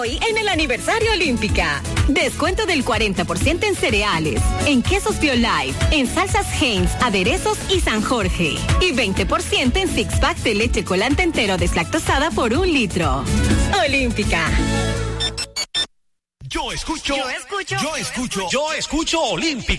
Hoy en el aniversario Olímpica. Descuento del 40% en cereales, en quesos BioLife, en salsas Heinz, aderezos y San Jorge. Y 20% en six pack de leche colante entero deslactosada por 1 litro. Olímpica. Yo escucho Olímpica.